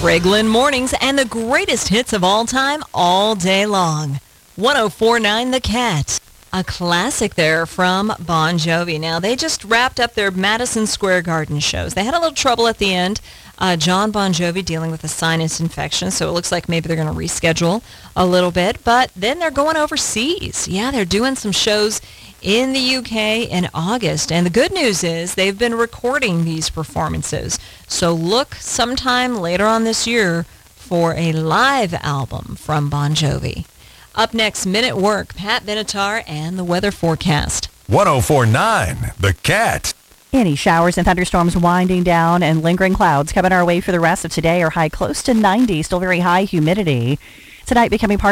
Riglin Mornings and the greatest hits of all time, all day long. 104.9 The Cat. A classic there from Bon Jovi. Now, they just wrapped up their Madison Square Garden shows. They had a little trouble at the end. John Bon Jovi dealing with a sinus infection, so it looks like maybe they're going to reschedule a little bit. But then they're going overseas. Yeah, they're doing some shows in the UK in August. And the good news is they've been recording these performances. So look sometime later on this year for a live album from Bon Jovi. Up next, Men at Work, Pat Benatar, and the weather forecast. 104.9 The Cat. Any showers and thunderstorms winding down and lingering clouds coming our way for the rest of today are high close to 90, still very high humidity. Tonight becoming part